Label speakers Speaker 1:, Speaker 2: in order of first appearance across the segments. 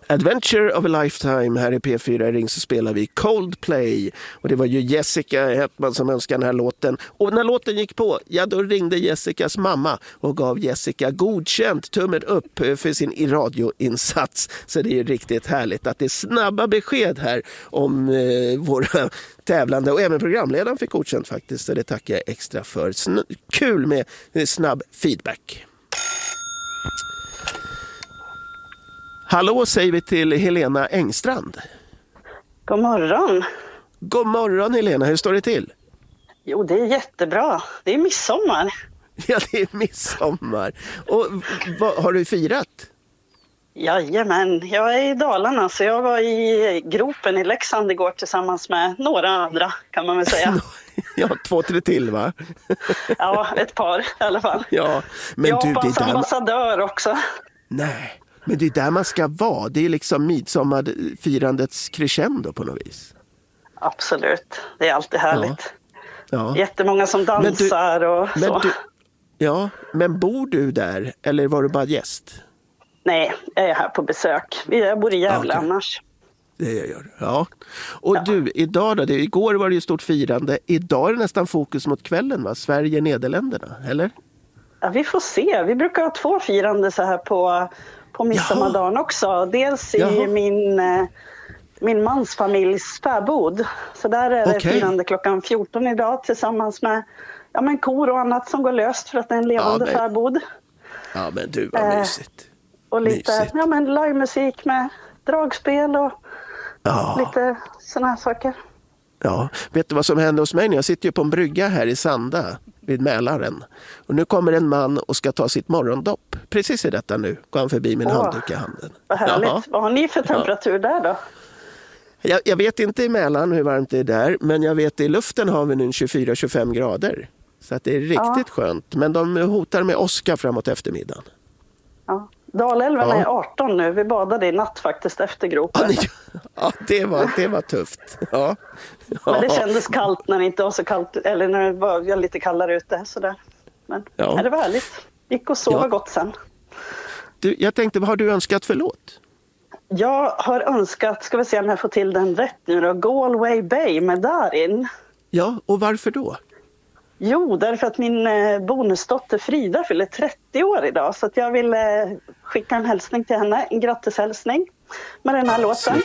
Speaker 1: Adventure of a Lifetime här i P4 Ring, så spelar vi Coldplay. Och det var ju Jessica Hetman som önskade den här låten. Och när låten gick på, ja då ringde Jessicas mamma och gav Jessica godkänt, tummen upp för sin radioinsats. Så det är ju riktigt härligt att det är snabba besked här om våra tävlande. Och även programledaren fick godkänt faktiskt, så det tackar jag extra för. Kul med snabb feedback. Hallå säger vi till Helena Engstrand.
Speaker 2: God morgon.
Speaker 1: God morgon Helena, hur står det till?
Speaker 2: Jo, det är jättebra. Det är midsommar.
Speaker 1: Ja, det är midsommar. Och vad har du firat?
Speaker 2: Jajamän, jag är i Dalarna så jag var i gropen i Leksand igår tillsammans med några andra kan man väl säga.
Speaker 1: Ja, 2-3 till va?
Speaker 2: Ja, ett par i alla fall.
Speaker 1: Ja, men
Speaker 2: Japans
Speaker 1: du, det där...
Speaker 2: ambassadör också.
Speaker 1: Nej, men det är där man ska vara. Det är liksom midsommarfirandets crescendo på något vis.
Speaker 2: Absolut, det är alltid härligt.
Speaker 1: Ja.
Speaker 2: Jättemånga som dansar och så.
Speaker 1: Ja, men bor du där eller var du bara gäst?
Speaker 2: Nej, jag är här på besök. Jag bor i Gävle annars.
Speaker 1: Det jag gör, ja. Och du, idag då? Igår var det ju stort firande. Idag är det nästan fokus mot kvällen va? Sverige-Nederländerna, eller?
Speaker 2: Ja, vi får se. Vi brukar ha 2 firande så här på midsommardagen också. Dels i min mans familjs fäbod. Så där är det firande klockan 14 idag tillsammans med kor och annat som går löst för att det är en levande fäbod. Ja,
Speaker 1: men du, vad mysigt.
Speaker 2: Och lite livemusik med dragspel och lite såna här saker.
Speaker 1: Ja, vet du vad som hände hos mig? Jag sitter ju på en brygga här i Sanda vid Mälaren. Och nu kommer en man och ska ta sitt morgondopp. Precis i detta nu går han förbi min handduk i handen.
Speaker 2: Vad härligt. Jaha. Vad har ni för temperatur där då?
Speaker 1: Jag vet inte i Mälaren hur varmt det är där. Men jag vet i luften har vi nu 24-25 grader. Så att det är riktigt skönt. Men de hotar med åska framåt eftermiddagen.
Speaker 2: Ja. Dalälven är 18 nu. Vi badade i natt faktiskt efter gropen.
Speaker 1: Ja, det var tufft. Ja.
Speaker 2: Men det kändes kallt när det inte var så kallt. Eller när det var lite kallare ute. Sådär. Men det var härligt. Gick och sova gott sen.
Speaker 1: Du, jag tänkte, vad har du önskat för låt?
Speaker 2: Jag har önskat, ska vi se om jag får till den rätt nu då. Galway Bay med Darin. Ja,
Speaker 1: och varför då?
Speaker 2: Jo, därför att min bonusdotter Frida fyller 30 år idag. Så att jag vill skicka en hälsning till henne. En grattishälsning med den här låten.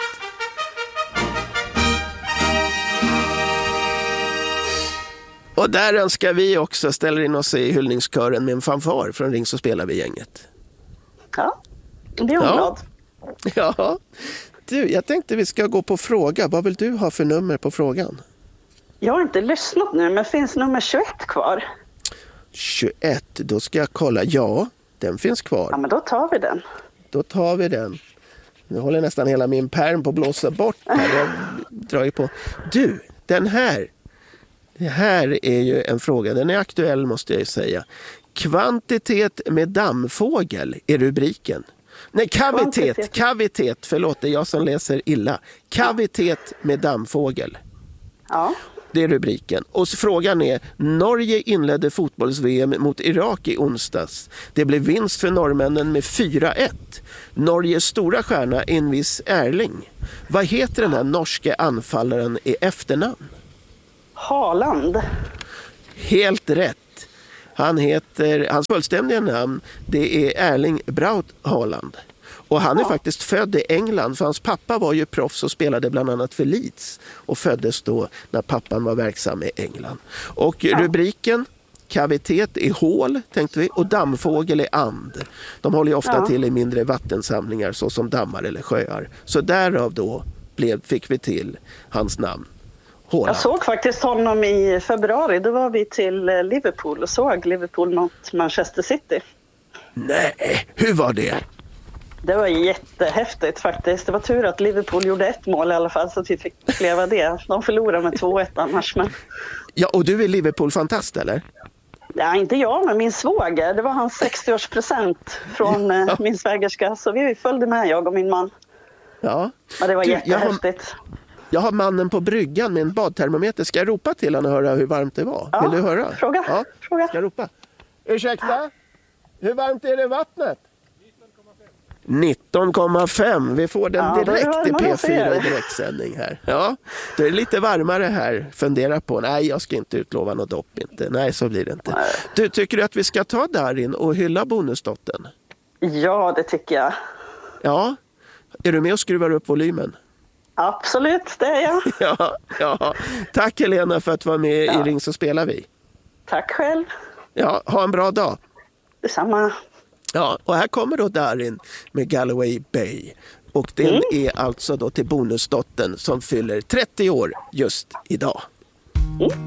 Speaker 1: Och där önskar vi också ställa in oss i hyllningskören med en fanfar från Ring så spelar vi gänget.
Speaker 2: Ja, det är jag glad.
Speaker 1: Ja, du, jag tänkte vi ska gå på fråga. Vad vill du ha för nummer på frågan?
Speaker 2: Jag har inte lyssnat nu, men finns nummer 21 kvar?
Speaker 1: 21, då ska jag kolla. Ja, den finns kvar.
Speaker 2: Ja, men då tar vi den.
Speaker 1: Då tar vi den. Nu håller nästan hela min pärm på att blåsa bort här. Jag drar ju på. Du, den här. Det här är ju en fråga. Den är aktuell måste jag säga. Kvantitet med dammfågel är rubriken. Nej, kavitet. Förlåt, det är jag som läser illa. Kavitet med dammfågel.
Speaker 2: Ja.
Speaker 1: Det är rubriken. Och frågan är, Norge inledde fotbolls-VM mot Irak i onsdags. Det blev vinst för norrmännen med 4-1. Norges stora stjärna är en viss Erling. Vad heter den här norske anfallaren i efternamn?
Speaker 2: Haaland.
Speaker 1: Helt rätt. Hans fullständiga namn, det är Erling Braut Haaland. Och han är faktiskt född i England, för hans pappa var ju proffs och spelade bland annat för Leeds och föddes då när pappan var verksam i England. Och rubriken, kavitet är hål, tänkte vi, och dammfågel är and. De håller ju ofta till i mindre vattensamlingar såsom dammar eller sjöar. Så därav då fick vi till hans namn. Håland.
Speaker 2: Jag såg faktiskt honom i februari, då var vi till Liverpool och såg Liverpool mot Manchester City.
Speaker 1: Nej, hur var det?
Speaker 2: Det var jättehäftigt faktiskt. Det var tur att Liverpool gjorde 1 mål i alla fall så att vi fick leva det. De förlorade med 2-1 annars. Men...
Speaker 1: Ja, och du är Liverpool-fantast eller?
Speaker 2: Ja, inte jag, men min svåger. Det var hans 60-årspresent från min svägerska. Så vi följde med, jag och min man.
Speaker 1: Ja.
Speaker 2: Men det var jättehäftigt.
Speaker 1: Jag har mannen på bryggan med en badtermometer. Ska jag ropa till honom och höra hur varmt det var?
Speaker 2: Ja,
Speaker 1: vill du höra?
Speaker 2: Fråga.
Speaker 1: Ja,
Speaker 2: fråga.
Speaker 1: Ska jag ropa? Ursäkta? Hur varmt är det i vattnet? 19,5. Vi får den direkt i P4 i direktsändning här. Ja, det är lite varmare här. Fundera på, nej jag ska inte utlova något dopp inte. Nej, så blir det inte. Du, tycker du att vi ska ta Darin och hylla bonusdottern?
Speaker 2: Ja, det tycker jag.
Speaker 1: Ja, är du med och skruvar upp volymen?
Speaker 2: Absolut, det är jag.
Speaker 1: Ja. Tack Helena för att du var med i Ring så spelar vi.
Speaker 2: Tack själv.
Speaker 1: Ja, ha en bra dag.
Speaker 2: Detsamma.
Speaker 1: Ja, och här kommer då Darin med Galloway Bay. Och den är alltså då till bonusdottern som fyller 30 år just idag.